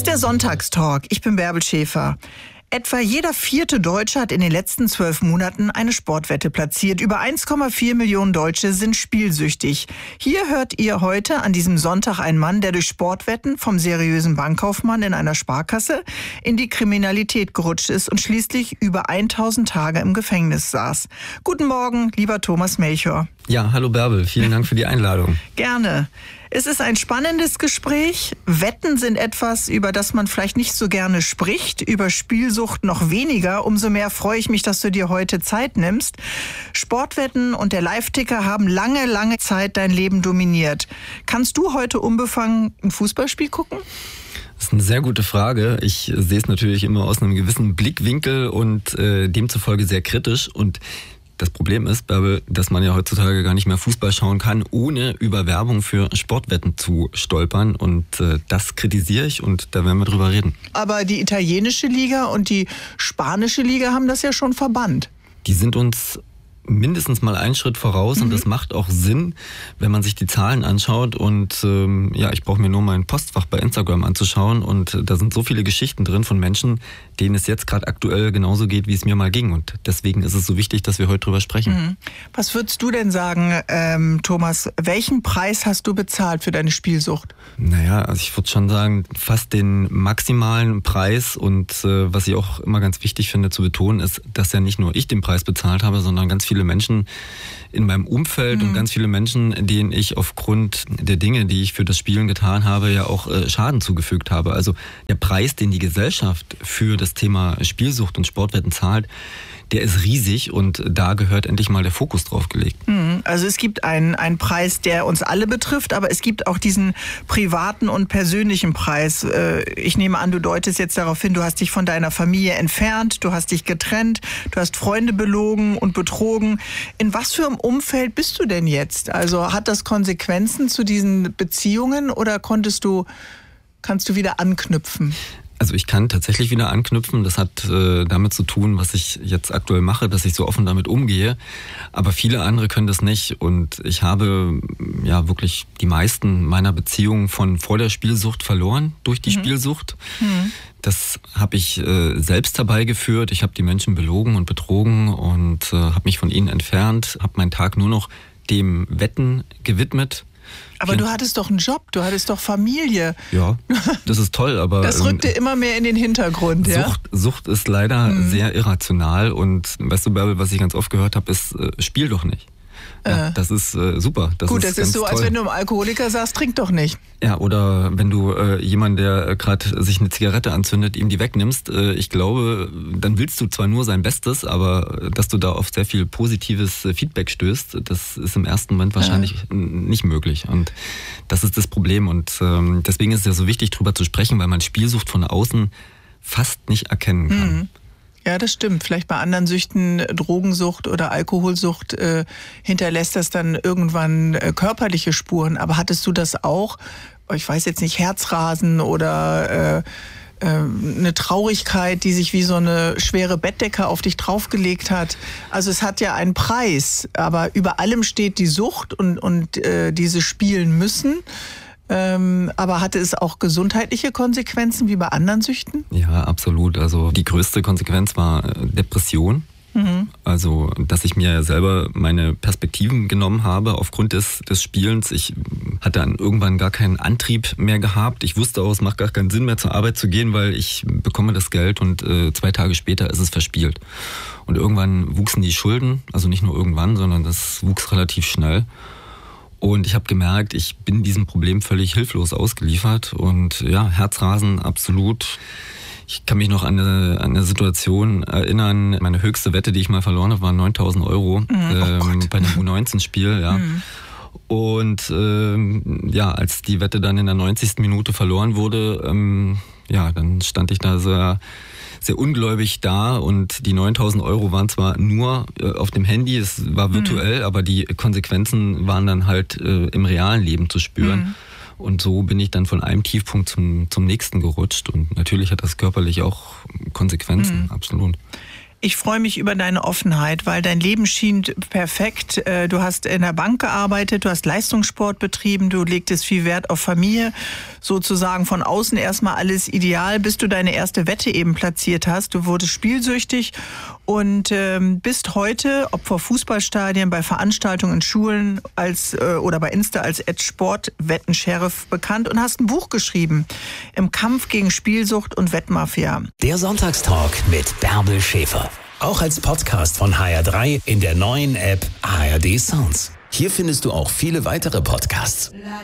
ist der Sonntagstalk. Ich bin Bärbel Schäfer. Etwa jeder 4. Deutsche hat in den letzten 12 Monaten eine Sportwette platziert. Über 1,4 Millionen Deutsche sind spielsüchtig. Hier hört ihr heute an diesem Sonntag einen Mann, der durch Sportwetten vom seriösen Bankkaufmann in einer Sparkasse in die Kriminalität gerutscht ist und schließlich über 1000 Tage im Gefängnis saß. Guten Morgen, lieber Thomas Melchior. Ja, hallo Bärbel, vielen Dank für die Einladung. Gerne. Es ist ein spannendes Gespräch. Wetten sind etwas, über das man vielleicht nicht so gerne spricht, über Spielsucht noch weniger. Umso mehr freue ich mich, dass du dir heute Zeit nimmst. Sportwetten und der Live-Ticker haben lange Zeit dein Leben dominiert. Kannst du heute unbefangen ein Fußballspiel gucken? Das ist eine sehr gute Frage. Ich sehe es natürlich immer aus einem gewissen Blickwinkel und demzufolge sehr kritisch. Und das Problem ist, Bärbel, dass man ja heutzutage gar nicht mehr Fußball schauen kann, ohne über Werbung für Sportwetten zu stolpern. Und das kritisiere ich und da werden wir drüber reden. Aber die italienische Liga und die spanische Liga haben das ja schon verbannt. Die sind uns mindestens mal einen Schritt voraus und das macht auch Sinn, wenn man sich die Zahlen anschaut und ich brauche mir nur mein Postfach bei Instagram anzuschauen und da sind so viele Geschichten drin von Menschen, denen es jetzt gerade aktuell genauso geht, wie es mir mal ging und deswegen ist es so wichtig, dass wir heute drüber sprechen. Was würdest du denn sagen, Thomas, welchen Preis hast du bezahlt für deine Spielsucht? Naja, also ich würde schon sagen, fast den maximalen Preis und was ich auch immer ganz wichtig finde zu betonen, ist, dass ja nicht nur ich den Preis bezahlt habe, sondern ganz viele Menschen in meinem Umfeld und ganz viele Menschen, denen ich aufgrund der Dinge, die ich für das Spielen getan habe, ja auch Schaden zugefügt habe. Also der Preis, den die Gesellschaft für das Thema Spielsucht und Sportwetten zahlt, der ist riesig und da gehört endlich mal der Fokus drauf gelegt. Also es gibt einen Preis, der uns alle betrifft, aber es gibt auch diesen privaten und persönlichen Preis. Ich nehme an, du deutest jetzt darauf hin, du hast dich von deiner Familie entfernt, du hast dich getrennt, du hast Freunde belogen und betrogen. In was für einem Umfeld bist du denn jetzt? Also hat das Konsequenzen zu diesen Beziehungen oder kannst du wieder anknüpfen? Also ich kann tatsächlich wieder anknüpfen. Das hat damit zu tun, was ich jetzt aktuell mache, dass ich so offen damit umgehe. Aber viele andere können das nicht. Und ich habe ja wirklich die meisten meiner Beziehungen von vor der Spielsucht verloren durch die Spielsucht. Das habe ich selbst herbeigeführt. Ich habe die Menschen belogen und betrogen und habe mich von ihnen entfernt, habe meinen Tag nur noch dem Wetten gewidmet. Aber du hattest doch einen Job, du hattest doch Familie. Ja, das ist toll, aber das rückte immer mehr in den Hintergrund. Sucht ist leider sehr irrational und weißt du, Bärbel, was ich ganz oft gehört habe, ist, spiel doch nicht. Ja, das ist super. Das ist so, als wenn du einem Alkoholiker sagst, trink doch nicht. Ja, oder wenn du jemanden, der gerade sich eine Zigarette anzündet, ihm die wegnimmst. Ich glaube, dann willst du zwar nur sein Bestes, aber dass du da auf sehr viel positives Feedback stößt, das ist im ersten Moment wahrscheinlich nicht möglich. Und das ist das Problem. Und deswegen ist es ja so wichtig, drüber zu sprechen, weil man Spielsucht von außen fast nicht erkennen kann. Ja, das stimmt. Vielleicht bei anderen Süchten, Drogensucht oder Alkoholsucht, hinterlässt das dann irgendwann körperliche Spuren. Aber hattest du das auch? Ich weiß jetzt nicht, Herzrasen oder eine Traurigkeit, die sich wie so eine schwere Bettdecke auf dich draufgelegt hat. Also es hat ja einen Preis, aber über allem steht die Sucht und diese spielen müssen. Aber hatte es auch gesundheitliche Konsequenzen wie bei anderen Süchten? Ja, absolut. Also die größte Konsequenz war Depression. Also, dass ich mir selber meine Perspektiven genommen habe aufgrund des Spielens. Ich hatte dann irgendwann gar keinen Antrieb mehr gehabt. Ich wusste auch, es macht gar keinen Sinn mehr zur Arbeit zu gehen, weil ich bekomme das Geld und 2 Tage später ist es verspielt. Und irgendwann wuchsen die Schulden, also nicht nur irgendwann, sondern das wuchs relativ schnell. Und ich habe gemerkt, ich bin diesem Problem völlig hilflos ausgeliefert und ja, Herzrasen absolut. Ich kann mich noch an eine Situation erinnern, meine höchste Wette, die ich mal verloren habe, waren 9.000 Euro bei einem U19-Spiel. Ja. Und als die Wette dann in der 90. Minute verloren wurde, dann stand ich da sehr ungläubig da und die 9.000 Euro waren zwar nur auf dem Handy, es war virtuell, aber die Konsequenzen waren dann halt im realen Leben zu spüren. Und so bin ich dann von einem Tiefpunkt zum nächsten gerutscht und natürlich hat das körperlich auch Konsequenzen, absolut. Ich freue mich über deine Offenheit, weil dein Leben schien perfekt. Du hast in der Bank gearbeitet, du hast Leistungssport betrieben, du legtest viel Wert auf Familie, sozusagen von außen erstmal alles ideal, bis du deine erste Wette eben platziert hast. Du wurdest spielsüchtig und bist heute, ob vor Fußballstadien, bei Veranstaltungen in Schulen oder bei Insta als Sportwetten-Sheriff bekannt und hast ein Buch geschrieben im Kampf gegen Spielsucht und Wettmafia. Der Sonntagstalk mit Bärbel Schäfer. Auch als Podcast von HR3 in der neuen App ARD Sounds. Hier findest du auch viele weitere Podcasts.